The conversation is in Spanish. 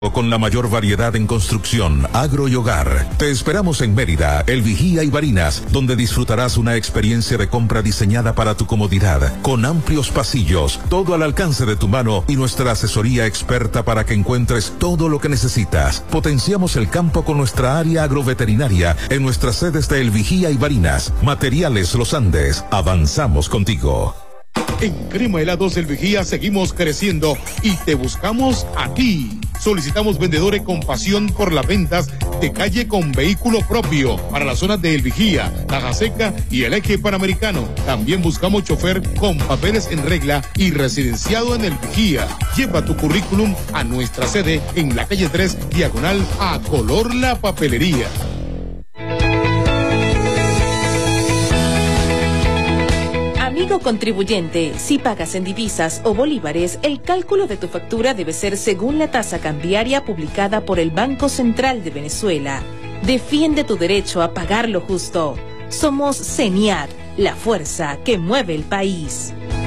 Con la mayor variedad en construcción, agro y hogar. Te esperamos en Mérida, El Vigía y Barinas, donde disfrutarás una experiencia de compra diseñada para tu comodidad, con amplios pasillos, todo al alcance de tu mano y nuestra asesoría experta para que encuentres todo lo que necesitas. Potenciamos el campo con nuestra área agroveterinaria en nuestras sedes de El Vigía y Barinas. Materiales Los Andes. Avanzamos contigo. En Crema Helados El Vigía seguimos creciendo y te buscamos a ti. Solicitamos vendedores con pasión por las ventas de calle con vehículo propio para las zonas de El Vigía, Caja Seca y el Eje Panamericano. También buscamos chofer con papeles en regla y residenciado en El Vigía. Lleva tu currículum a nuestra sede en la calle 3, diagonal a Color La Papelería. Amigo contribuyente, si pagas en divisas o bolívares, el cálculo de tu factura debe ser según la tasa cambiaria publicada por el Banco Central de Venezuela. Defiende tu derecho a pagar lo justo. Somos CENIAT, la fuerza que mueve el país.